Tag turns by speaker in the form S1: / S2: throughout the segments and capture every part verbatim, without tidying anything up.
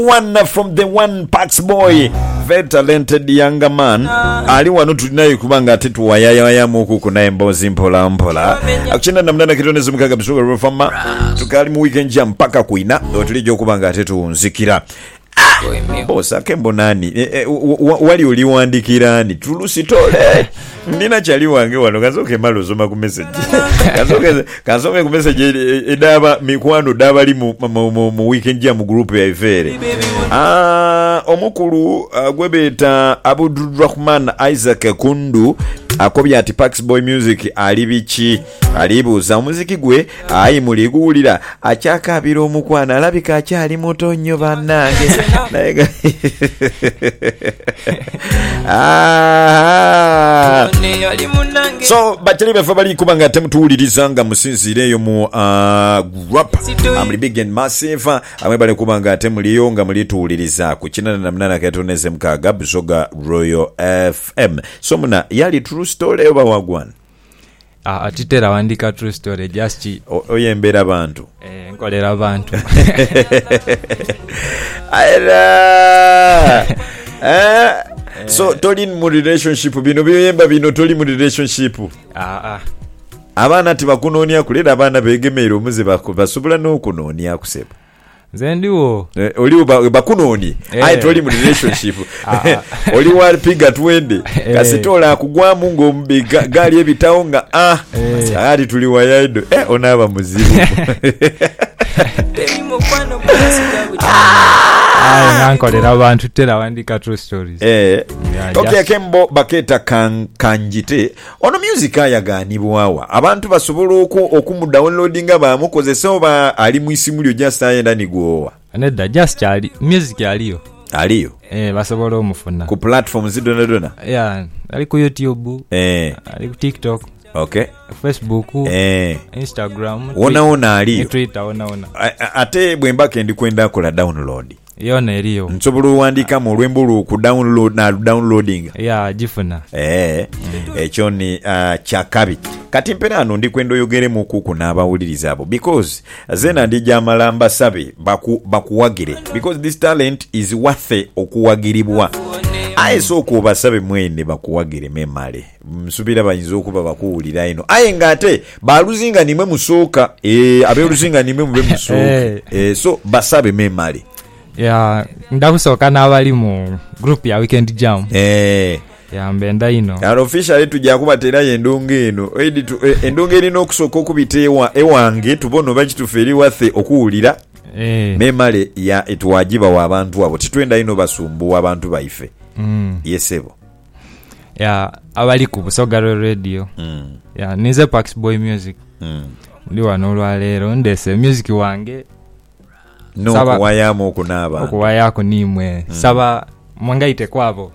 S1: one from the one Pax Boy, very talented younger man. Ali wano tulinayo kubanga ate tuwayayaya muku kuna embozi mpola mpola. Akuchenda namnana kitoneze mukaga bisuka rufama. Tukali mu weekend jam mpaka kuina. Otulijo kubanga ate tunzikira. Bosa kembo nani e, e, wali uliwandikirani tulusitole ndina chali wange wano kazoke malo zoma ku message kazoke kazoke ku message edaba mikwano daba li mu, mu, mu, mu weekend ya mu group ya ifere ah omukulu uh, gwebeta Abdulrahman Isaac Kundu akobya ati Pax Boy Music ali bichi alibuza omuziki gwe ayi muligulira akyakabira omukwana alabika akyali muto nnyo bannange naye ah so bachali befa bali kubanga temutuuliriza nga musinzireyo mu uh, rap amuli big and massive amwe bali kubanga temuliyo nga mulituuliriza ku kinana na mnana katoneze mkaga Busoga Royal F M so muna yali true story oba wagwan
S2: ah atitera wandika true story just
S1: oyembera abantu
S2: eh nkolera abantu
S1: ayra eh so toli mu relationship bino biyemba bino toli mu relationship
S2: ah ah
S1: abana tibakunonia kulera abana begemeero muze basobula n'okunonia kusepa
S2: zendiwo
S1: eh, oli bakunoni eh. Ayi toli mu relationship oli wa piga twende eh. Kasitola akugwamu ngo mbiga gali ebitawo nga ah eh. Ali tuli wayaido eh onaba muzibu
S2: ah nankolera abantu tera wandika true stories
S1: eh yeah, okay just... Kembo baketa kan kanjite ono music ayaganibwawa abantu basobola oku okumudownloadinga bamukozesa oba ali mu isimu lyo just ayenda nigowa
S2: aneda just ali music aliyo
S1: aliyo
S2: eh basobola omufuna
S1: ku platforms zidona dona
S2: yeah ali ku YouTube
S1: eh
S2: ali ku TikTok
S1: okay
S2: Facebook
S1: eh
S2: Instagram
S1: ona ona aliyo
S2: Twitter ona ona
S1: ate bwembake ndi kwenda kola download
S2: yona eriyo
S1: nsobulu wandika mu lwembulu ku download na downloading
S2: yeah jifuna
S1: eh mm. Echo ni uh, chakabi kati mpena ano ndi kwendo yogere mu kuku na abawuliriza abo because zena ndi jamalamba sabe baku bakuwagire because this talent is worth okuwagiribwa aye so ko basabe mwene bakuwagire memale msubira bayinzo okuba bakuwulira ino aye ngate baluzinga nimwe musoka eh abe luzinga nimwe mube musoka eh so basabe memale
S2: ya ndakusoka n'abali mu group ya Weekend Jam
S1: eh
S2: ya mbenda ino
S1: ya officially tujja kubatera yendonge eno edi endonge eri n'okusooka okubiteewa ewange tubono bakituferi wathe okuwulira
S2: eh
S1: memale ya etwajiba wa abantu abo titwenda ino basumbu abantu baife
S2: mm.
S1: Yesebo
S2: ya abali ku Busoga Radio
S1: mm.
S2: ya nize Pax Boy Music
S1: mm.
S2: ndi wano lwalero ndese music wange
S1: no saba, kuwayamo okunaba
S2: okuwayako nimwe mm. Saba mwangaite kwabo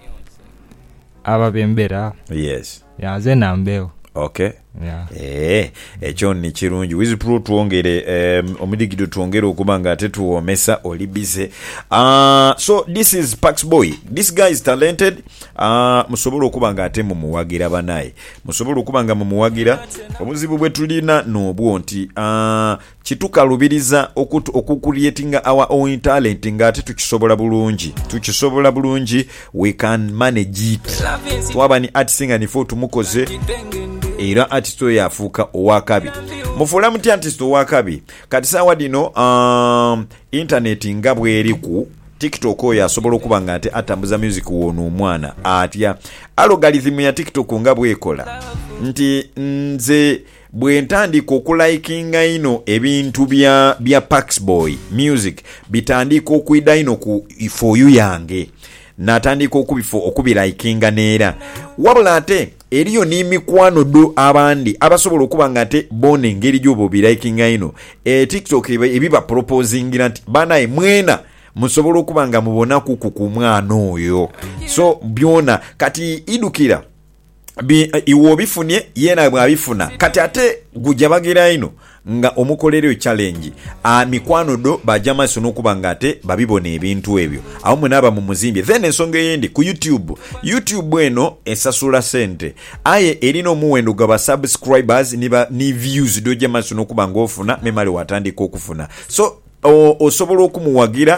S2: ababembera
S1: yes
S2: ya zena mbeo
S1: okay
S2: yeah
S1: eh echo ni kirungi wizi pro tuongere um, omudigido tuongere okubanga ate tuomesa olibize uh, so this is Pax Boy, this guy is talented uh, musobola okubanga ate mu muwagira banaye musobola okubanga mu muwagira omuzibu bwe tulina n'obwo nti uh, kitukalubiriza okucreatinga our own talent nga ate tukisobola bulungi tukisobola bulungi we can manage it twaba ni art singer ni for tumukoze era artist yafuka owakabi mufula muti artist owakabi kati sawa dino um, internet ngabwe eriku TikTok oyo asobola okuba nga ate atambuza music wonu omwana atya algorithm ya TikTok ngabwe ekola nti nze bwe ntandika okulikinga ino ebintu bya bya Pax Boy Music bitandika okwida ino ku for you yange natandika okubifo okubirikinga neera wabula ate eriyo n'emikwano do abandi abasobola okuba nga ate bona engeri gy'obo birikinga ino e TikTok ebiba proposingira nti banaye mwena musobola okuba nga mubona kuku ku mwana oyo so byona kati idukira bi iwo bifunye yena bwabifuna kati ate gujja bagira ino nga omukolerero challenge a mikwano do bajama sono kubanga ate babibone ebintu ebyo aho mwenaba mu muzimbye then ensonga yendi ku YouTube YouTube eno esasula sente aye erino muwendo gaba subscribers niba ni views do jama sono kubanga ofuna memali watandika okufuna so osobola okumuwagira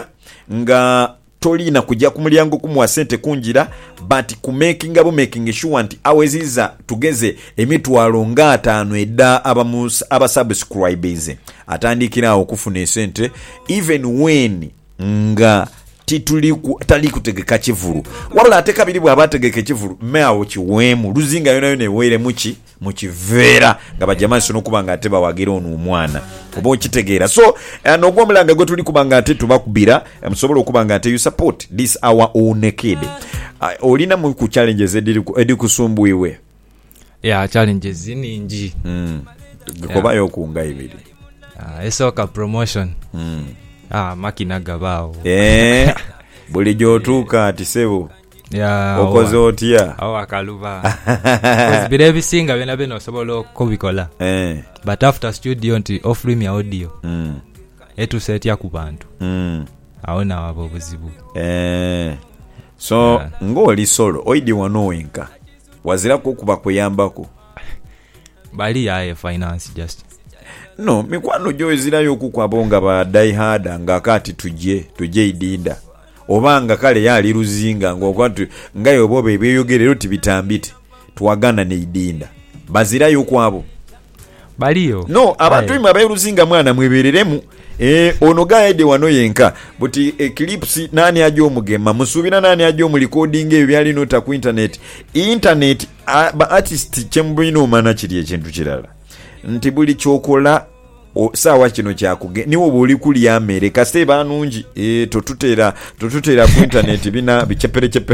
S1: nga tolina kujja ku mulyango kumuwa sente kunjira but ku making abo making sure nti aweziza tugeze emitwalo nga ataano edda aba subscribers atandikira okufuna sente even when nga tituli ku tali kutegeka kivulu wabula ate kabiri bwa bategeka kivulu meawo kiwemu luzinga yona yona ewere muki mukivera nga bajamani sono kubanga ate bawagira ono omwana oba okitegeera so n'ogwo omulanga gwe tuli kubanga ate tubakubira musobola okubanga ate you support this our own kid uh, olina mu ku challenges edi kusumbuiwe
S2: yeah challenges ningi
S1: mm gobayo yeah. Kunga ibiri
S2: ah uh, esoka promotion
S1: mm
S2: ah makina gabao
S1: eh buli jotuka atisebo
S2: ya
S1: okoze otia
S2: awo akaluba because bile bisinga bena beno sobolo kubikola
S1: eh
S2: but after studio nti offer me audio
S1: mm
S2: etu set ya kubantu
S1: mm
S2: aona wabo buzibu
S1: eh so yeah. Ngoli solo oidi wanowenka wazira kukuba kuyambako
S2: bali ya finance just
S1: no mikwano jo ezirayo kukwabonga ba die hard nga kati tuje tuje idinda obanga kale yali ruzinga ngokwatu ngayo bobe beyogerero tibitambite tuwagana ne idinda bazirayo kwabo
S2: baliyo
S1: no abantu imwe abayiruzinga mwana mwebereremu eh ono gaide wano yenka buti eclipse nani ajo omugema musubira nani ajo mu recording ebyo byali nota ku internet internet ba artist chembino mana kiri ekintu kirala nti buli chokola sawa kino kyakuge niwo buli kuli America se banungi eh totutera totutera ku internet bina bichepere chepe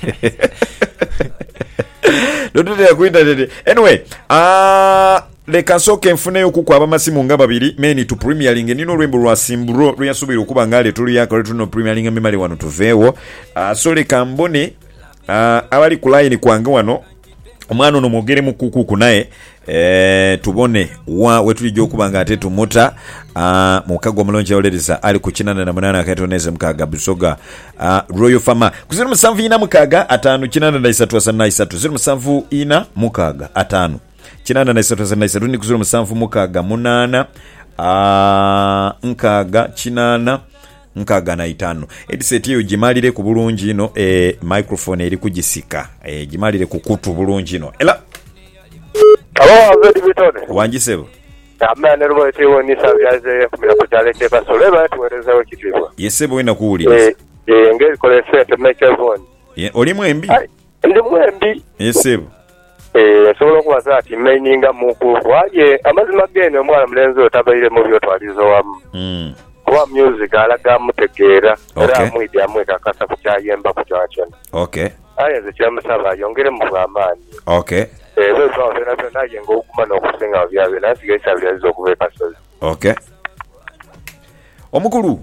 S1: totutera ku internet anyway ah le kansoke mfune okuko abamasimu nga babiri meni tu premiering nino lwembo lwa simburo luyasubira okuba ngale tuli yakole tuno premiering memali wano tuvewo uh, so le kambone uh, abali ku line kwange wano omwana ono mogere mukuku naye eh tubone wa wetulijjo okubanga ate tumuta uh, mukago mulonje olereza ali kukinana na munana akatoneze mukaga bisoga uh, Royal Farmer kuzira musanvu ina mukaga atano kinana na isatu asana isatu zira musanvu ina mukaga atano kinana na isatu asana isatu ni kuzira musanvu mukaga munana uh, nkaga kinana nkaga na itano ediseti yo jimalire ku bulungi ino eh microphone eri kujisika eh jimalire ku kutu bulungi ino ela
S3: abo abedi bitone
S1: wanjisebo
S3: amana rubo etiwo ni sabyaze kumira kutale tepa soleba tuwereza okitibwa
S1: yesebo ina kuuli
S3: eh eh ngeli kole set microphone
S1: ye oli mwembi
S3: ndi mwembi
S1: yesebo
S3: eh solo kwa zati maininga muku waje amazima gene omwana mlenzo tabaire mu byo twalizo wamu
S1: mm
S3: kwa music alaga mutegera era mwidi amwe kakasa kuchayemba kuchacho
S1: okay
S3: aya zechamusaba yongere mu bwamani
S1: okay
S3: eh wewe vena vena yengo ukumana okusenga byawe nasiga isabyazo okubeka sozi
S1: okay omukulu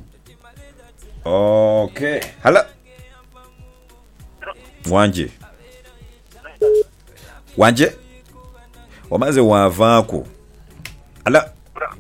S1: okay hala wanje wanje wamaze wavaako ala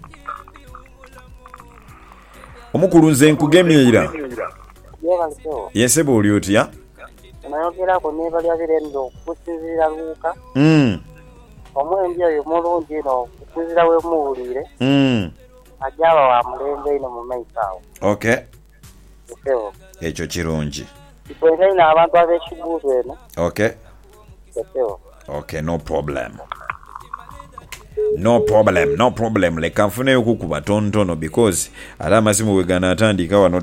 S1: omukulu nze nkugemyera yesebo oli otya
S4: nayogera ko neba lya birendo kusinzira luka
S1: mm
S4: omwembi oyo mulungi no kusinzira we muwulire
S1: mm
S4: ajaba wa mulembe ino mu maisao
S1: okay
S4: ekyo
S1: ekyo kirungi
S4: ikwenda ina abantu abeshibuzo eno
S1: okay
S4: ekyo
S1: okay no problem no problem no problem le kanfune okukuba tontono because ala masimu wegana atandika wano